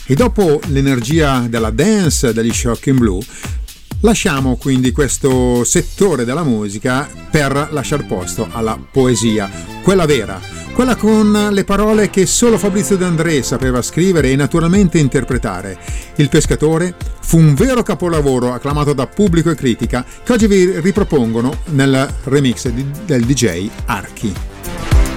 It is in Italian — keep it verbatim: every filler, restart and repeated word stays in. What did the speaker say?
E dopo l'energia della dance degli Shocking Blue, lasciamo quindi questo settore della musica per lasciar posto alla poesia, quella vera, quella con le parole che solo Fabrizio De André sapeva scrivere e naturalmente interpretare. Il pescatore fu un vero capolavoro acclamato da pubblico e critica che oggi vi ripropongono nel remix di, del D J Archi.